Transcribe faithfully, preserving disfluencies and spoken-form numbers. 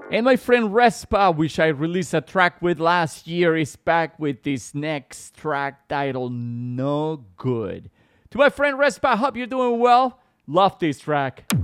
And my friend Respa, which I released a track with last year, is back with this next track titled No Good. To my friend Respa, I hope you're doing well. Love this track.